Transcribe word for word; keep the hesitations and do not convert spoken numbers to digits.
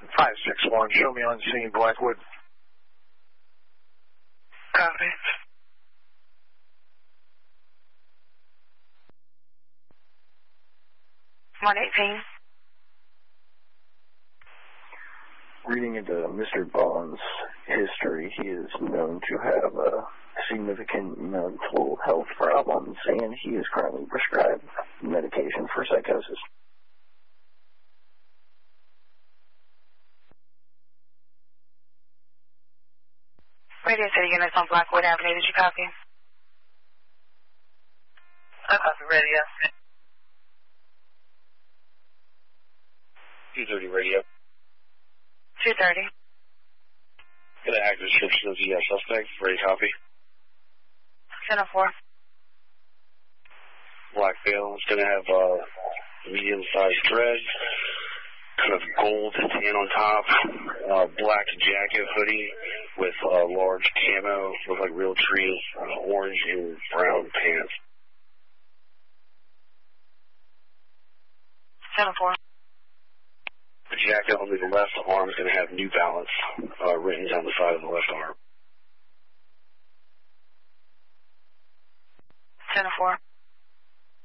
five six one, show me on scene, Blackwood. Copy. one eighteen. Reading into Mister Bond's history, he is known to have uh, significant mental health problems, and he is currently prescribed medication for psychosis. Radio City units on Blackwood Avenue, did you copy? I copy radio. two thirty radio. two thirty. Get an active description of the uh, suspect. Ready to copy. ten oh four. Black veil. It's going to have uh, medium-sized dreads, kind of gold tan on top, uh, black jacket, hoodie with uh, large camo, look like real tree, uh, orange and brown pants. ten oh four. The jacket on the left arm is going to have New Balance uh, written down the side of the left arm.